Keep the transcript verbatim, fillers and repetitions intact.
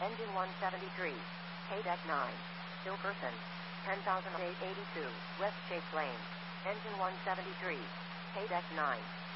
Engine one seventy-three. K-Deck nine. Still person. ten thousand eight eighty-two. West Chase Lane. Engine one seventy-three. K-Deck nine.